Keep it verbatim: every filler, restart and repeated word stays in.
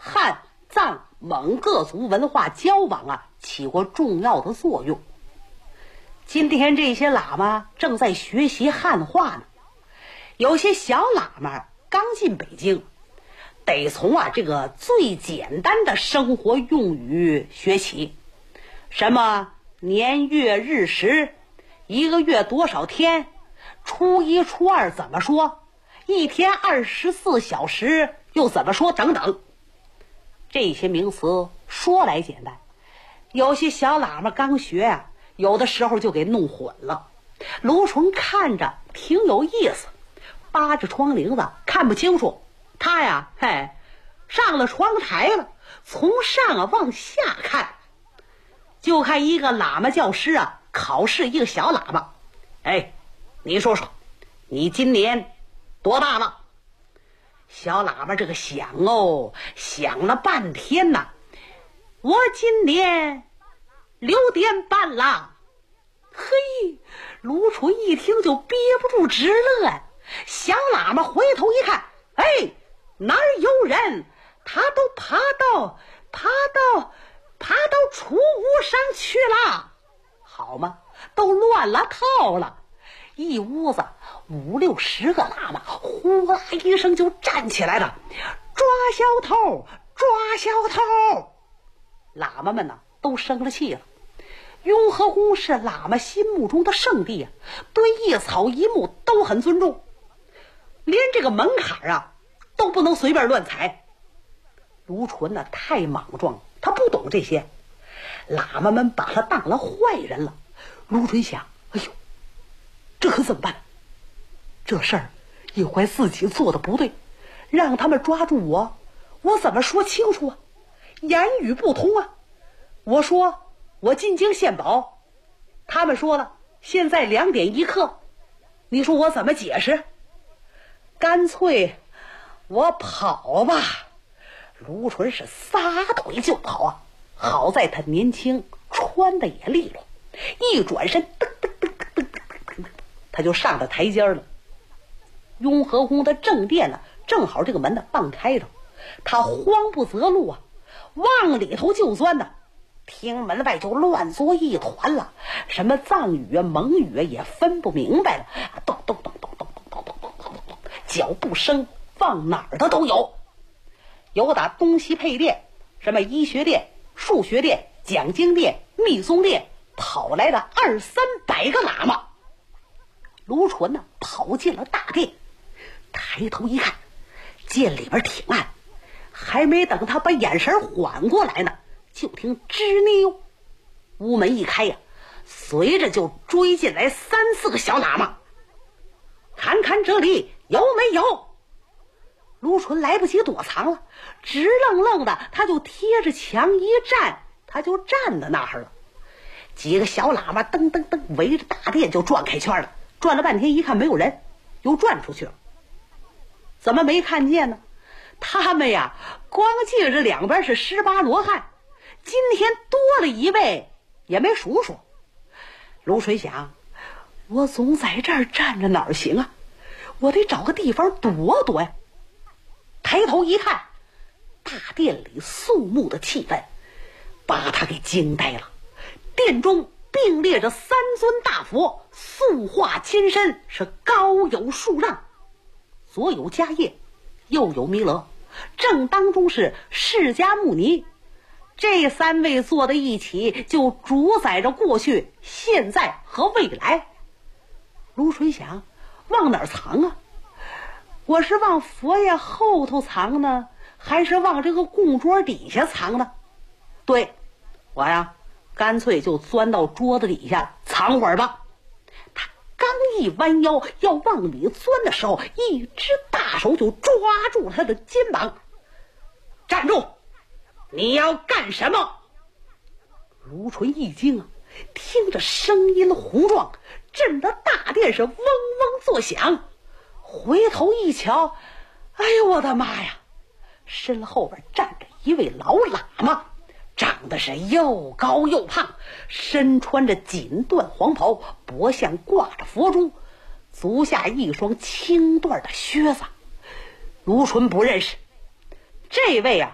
汉、藏、蒙各族文化交往啊起过重要的作用。今天这些喇嘛正在学习汉话呢，有些小喇嘛刚进北京，得从啊这个最简单的生活用语学起，什么年月日时，一个月多少天，初一初二怎么说，一天二十四小时又怎么说等等。这些名词说来简单，有些小喇嘛刚学啊，有的时候就给弄混了。卢纯看着挺有意思，扒着窗棂子看不清楚，他呀嘿上了窗台了，从上啊往下看，就看一个喇嘛教师啊考试一个小喇嘛。哎，你说说你今年多大了？小喇嘛这个想哦想了半天呐，我今年六点半了。嘿，卢纯一听就憋不住直乐。小喇嘛回头一看，哎，哪儿有人？他都爬到爬到爬到储物上去了。好嘛，都乱了套了。一屋子五六十个喇嘛呼啦一声就站起来了，抓小偷，抓小偷！喇嘛们呢都生了气了。雍和宫是喇嘛心目中的圣地啊，对一草一木都很尊重，连这个门槛啊都不能随便乱踩。卢纯呢太莽撞，他不懂这些，喇嘛们把他当了坏人了。卢纯想，哎呦，这可怎么办？这事儿一怀自己做的不对，让他们抓住我，我怎么说清楚啊？言语不通啊！我说我进京献宝，他们说了现在两点一刻，你说我怎么解释？干脆我跑吧。卢纯是撒腿就跑啊，好在他年轻，穿的也利落，一转身噔噔噔噔噔噔噔，他就上了台阶了。雍和宫的正殿呢，正好这个门呢半开着，他慌不择路啊，往里头就钻呢。听门外就乱作一团了，什么藏语啊蒙语啊也分不明白了，咚咚咚咚咚咚咚咚咚咚咚，脚步声往哪儿的都有，有打东西配殿，什么医学殿、数学殿、讲经殿、密宗殿跑来了二三百个喇嘛。卢纯呢跑进了大殿，抬头一看，见里边挺暗，还没等他把眼神缓过来呢，就听吱溜，屋门一开呀，随着就追进来三四个小喇嘛。看看这里有没有？卢纯来不及躲藏了，直愣愣的他就贴着墙一站，他就站在那儿了。几个小喇嘛噔噔噔围着大殿就转开圈了，转了半天一看没有人，又转出去了。怎么没看见呢？他们呀光记着两边是十八罗汉，今天多了一位也没数数。卢纯想，我总在这儿站着哪儿行啊，我得找个地方躲躲呀。抬头一看，大殿里肃穆的气氛把他给惊呆了。殿中并列着三尊大佛，塑化金身，是高有数丈，左有迦叶，右有弥勒，正当中是释迦牟尼。这三位坐在一起，就主宰着过去、现在和未来。卢纯想，往哪儿藏啊？我是往佛爷后头藏呢，还是往这个供桌底下藏呢？对，我呀干脆就钻到桌子底下藏会儿吧。他刚一弯腰要往里钻的时候，一只大手就抓住他的肩膀。站住！你要干什么？卢纯一惊啊，听着声音洪壮，震得大殿是嗡嗡作响。回头一瞧，哎呦我的妈呀，身后边站着一位老喇嘛，长得是又高又胖，身穿着锦缎黄袍，脖项挂着佛珠，足下一双青缎的靴子。卢纯不认识这位啊，